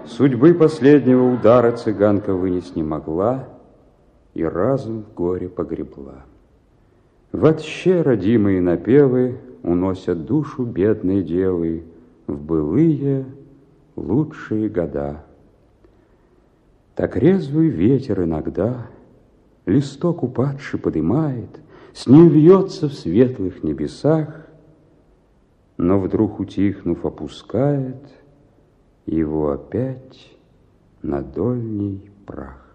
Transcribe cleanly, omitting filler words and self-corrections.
Судьбы последнего удара цыганка вынес не могла и разум в горе погребла. Вообще родимые напевы уносят душу бедной девы в былые лучшие года. Так резвый ветер иногда листок упадший подымает, с ним вьется в светлых небесах, но вдруг, утихнув, опускает его опять на дольний прах.